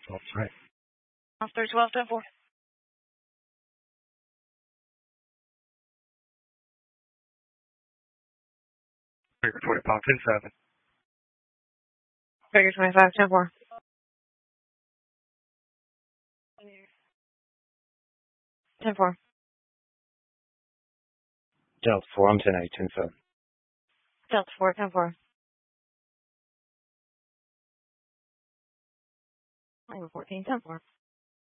That's right. Officer 12, 10 4. Trigger 25, 10 7. Trigger 25, 10 4. 10 4. Delta 4, I'm 10 8, 10 7. Delta 4, 10 4. 14, 10 4.